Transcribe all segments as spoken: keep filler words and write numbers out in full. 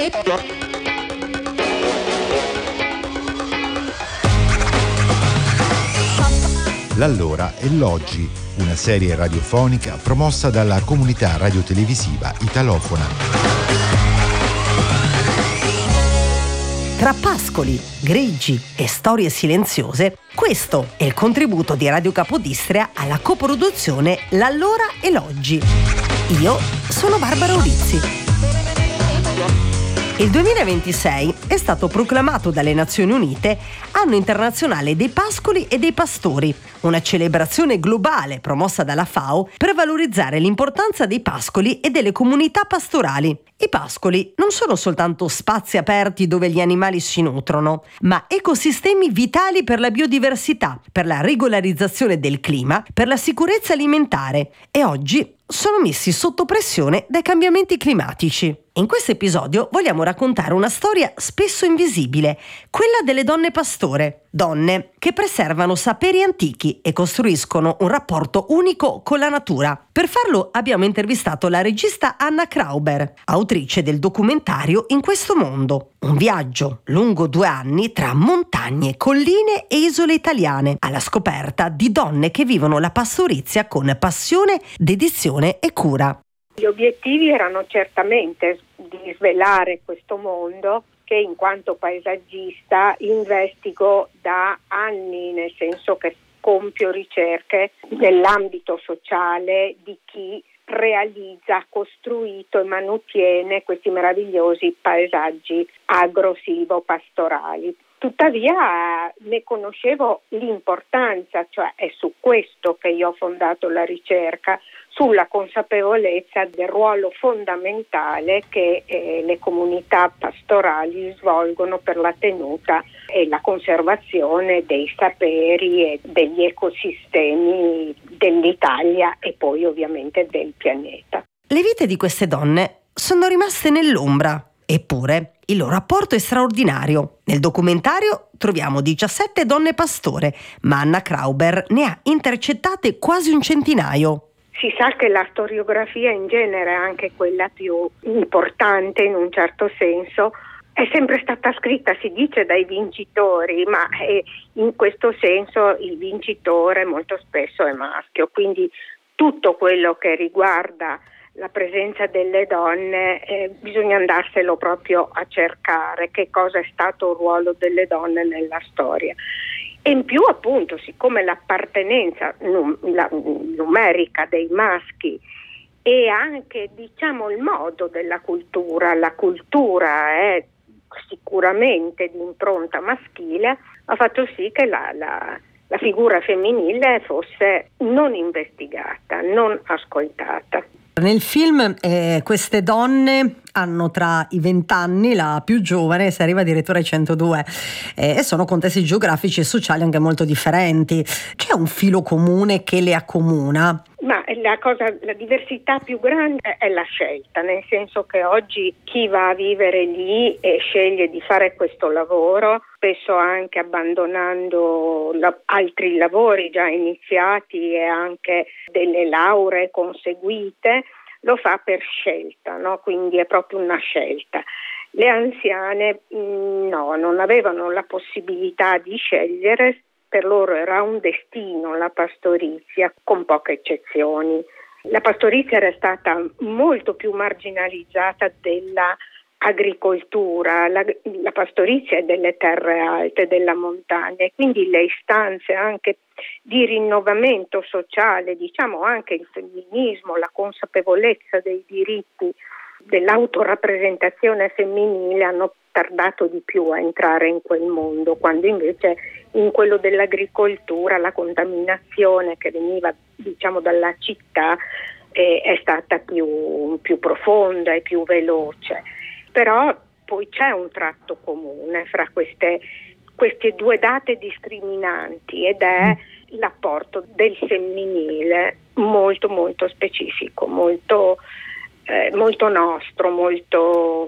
L'Allora e l'Oggi, una serie radiofonica promossa dalla comunità radiotelevisiva italofona. Tra pascoli, greggi e storie silenziose, questo è il contributo di Radio Capodistria alla coproduzione L'Allora e l'Oggi. Io sono Barbara Urizzi. Il duemilaventisei è stato proclamato dalle Nazioni Unite Anno internazionale dei pascoli e dei pastori, una celebrazione globale promossa dalla FAO per valorizzare l'importanza dei pascoli e delle comunità pastorali. I pascoli non sono soltanto spazi aperti dove gli animali si nutrono, ma ecosistemi vitali per la biodiversità, per la regolarizzazione del clima, per la sicurezza alimentare e oggi sono messi sotto pressione dai cambiamenti climatici. In questo episodio vogliamo raccontare una storia spesso invisibile, quella delle donne pastore. Donne che preservano saperi antichi e costruiscono un rapporto unico con la natura. Per farlo abbiamo intervistato la regista Anna Krauber, autrice del documentario In questo mondo. Un viaggio lungo due anni tra montagne, colline e isole italiane, alla scoperta di donne che vivono la pastorizia con passione, dedizione e cura. Gli obiettivi erano certamente di svelare questo mondo che in quanto paesaggista investigo da anni, nel senso che compio ricerche nell'ambito sociale di chi realizza, ha costruito e manutiene questi meravigliosi paesaggi agro-silvo-pastorali. Tuttavia ne conoscevo l'importanza, cioè è su questo che io ho fondato la ricerca, sulla consapevolezza del ruolo fondamentale che eh, le comunità pastorali svolgono per la tenuta e la conservazione dei saperi e degli ecosistemi dell'Italia e poi ovviamente del pianeta. Le vite di queste donne sono rimaste nell'ombra. Eppure il loro apporto è straordinario. Nel documentario troviamo diciassette donne pastore, ma Anna Krauber ne ha intercettate quasi un centinaio. Si sa che la storiografia in genere, anche quella più importante in un certo senso, è sempre stata scritta, si dice, dai vincitori, ma in questo senso il vincitore molto spesso è maschio, quindi tutto quello che riguarda la presenza delle donne eh, bisogna andarselo proprio a cercare, che cosa è stato il ruolo delle donne nella storia. E in più appunto, siccome l'appartenenza num- la, numerica dei maschi e anche diciamo il modo della cultura, la cultura è sicuramente di impronta maschile, ha fatto sì che la, la, la figura femminile fosse non investigata, non ascoltata. Nel film eh, queste donne hanno tra i venti anni, la più giovane si arriva addirittura ai centodue eh, e sono contesti geografici e sociali anche molto differenti. C'è un filo comune che le accomuna? Ma la cosa, la diversità più grande è la scelta, nel senso che oggi chi va a vivere lì e sceglie di fare questo lavoro, spesso anche abbandonando la, altri lavori già iniziati e anche delle lauree conseguite, lo fa per scelta, no? Quindi è proprio una scelta. Le anziane mh, no, non avevano la possibilità di scegliere. Per loro era un destino la pastorizia, con poche eccezioni. La pastorizia era stata molto più marginalizzata della agricoltura, la, la pastorizia è delle terre alte, della montagna, e quindi le istanze anche di rinnovamento sociale, diciamo anche il femminismo, la consapevolezza dei diritti dell'autorappresentazione femminile hanno tardato di più a entrare in quel mondo, quando invece in quello dell'agricoltura la contaminazione che veniva diciamo dalla città eh, è stata più, più profonda e più veloce. Però poi c'è un tratto comune fra queste, queste due date discriminanti ed è l'apporto del femminile molto molto specifico, molto Eh, molto nostro, molto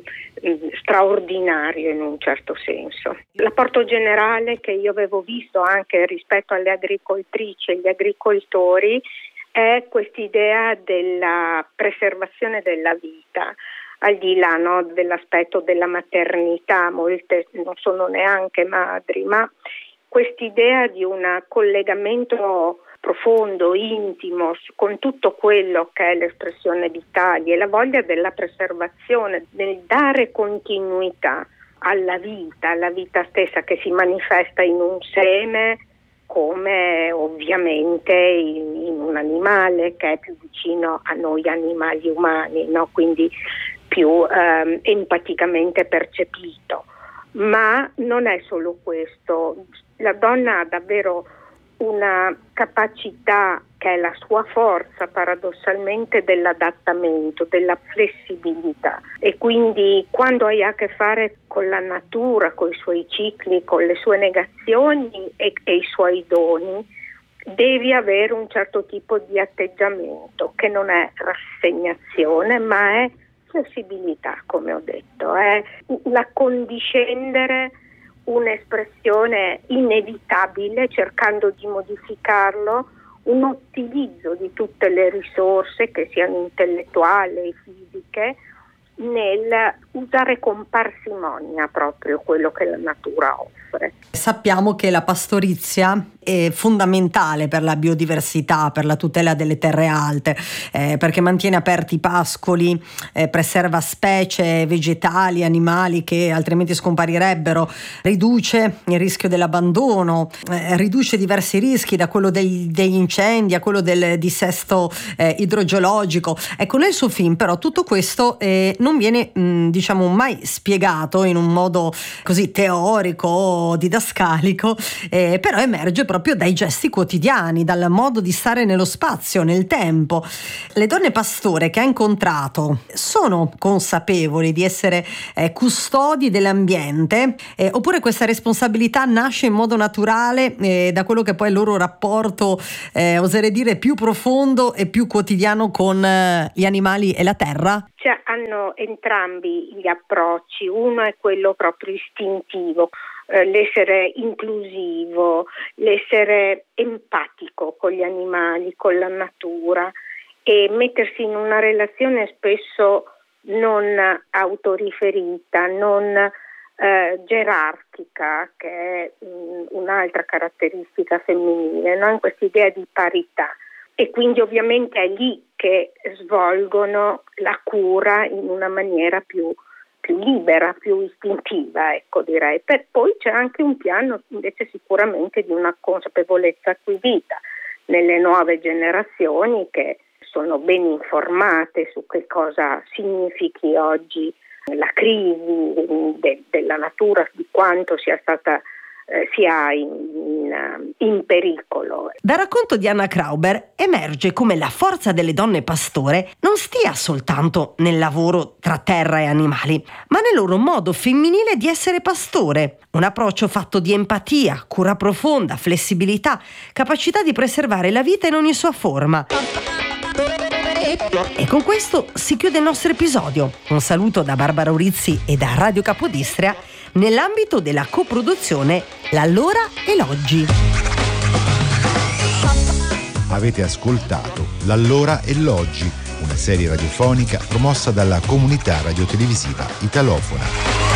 mh, straordinario in un certo senso. L'apporto generale che io avevo visto anche rispetto alle agricoltrici e gli agricoltori è quest'idea della preservazione della vita, al di là, no, dell'aspetto della maternità, molte non sono neanche madri, ma quest'idea di un collegamento profondo, intimo, con tutto quello che è l'espressione vitale e la voglia della preservazione, del dare continuità alla vita, alla vita stessa che si manifesta in un seme, come ovviamente in, in un animale che è più vicino a noi animali umani, no? Quindi più ehm, empaticamente percepito. Ma non è solo questo, la donna ha davvero una capacità che è la sua forza paradossalmente dell'adattamento, della flessibilità, e quindi quando hai a che fare con la natura, con i suoi cicli, con le sue negazioni e, e i suoi doni, devi avere un certo tipo di atteggiamento che non è rassegnazione ma è flessibilità, come ho detto, è l'accondiscendere un'espressione inevitabile cercando di modificarlo, un utilizzo di tutte le risorse che siano intellettuali e fisiche nel usare con parsimonia proprio quello che la natura offre. Sappiamo che la pastorizia è fondamentale per la biodiversità, per la tutela delle terre alte, eh, perché mantiene aperti i pascoli, eh, preserva specie vegetali, animali che altrimenti scomparirebbero, riduce il rischio dell'abbandono, eh, riduce diversi rischi, da quello dei, degli incendi a quello del dissesto eh, idrogeologico. Ecco, nel suo film però tutto questo eh, non viene mh, diciamo mai spiegato in un modo così teorico, didascalico, eh, però emerge proprio dai gesti quotidiani, dal modo di stare nello spazio, nel tempo. Le donne pastore che ha incontrato sono consapevoli di essere eh, custodi dell'ambiente, eh, oppure questa responsabilità nasce in modo naturale eh, da quello che poi è il loro rapporto, eh, oserei dire, più profondo e più quotidiano con eh, gli animali e la terra? Cioè, hanno entrambi gli approcci, uno è quello proprio istintivo, eh, l'essere inclusivo, l'essere empatico con gli animali, con la natura, e mettersi in una relazione spesso non autoriferita, non eh, gerarchica, che è mh, un'altra caratteristica femminile, no? In questa idea di parità. E quindi ovviamente è lì che svolgono la cura in una maniera più, più libera, più istintiva, ecco, direi. Per poi c'è anche un piano invece sicuramente di una consapevolezza acquisita nelle nuove generazioni, che sono ben informate su che cosa significhi oggi la crisi de, della natura, di quanto sia stata Eh, sia in, in, in pericolo. Dal racconto di Anna Krauber emerge come la forza delle donne pastore non stia soltanto nel lavoro tra terra e animali, ma nel loro modo femminile di essere pastore, un approccio fatto di empatia, cura profonda, flessibilità, capacità di preservare la vita in ogni sua forma. E con questo si chiude il nostro episodio. Un saluto da Barbara Urizzi e da Radio Capodistria nell'ambito della coproduzione L'Allora e l'Oggi. Avete ascoltato L'Allora e l'Oggi, una serie radiofonica promossa dalla comunità radiotelevisiva italofona.